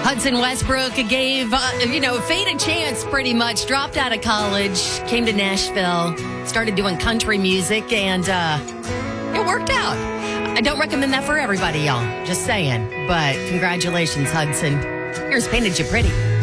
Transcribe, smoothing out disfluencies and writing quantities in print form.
Hudson Westbrook gave, fate a chance pretty much. Dropped out of college, came to Nashville, started doing country music, and it worked out. I don't recommend that for everybody, y'all. Just saying. But congratulations, Hudson. Yours painted you pretty.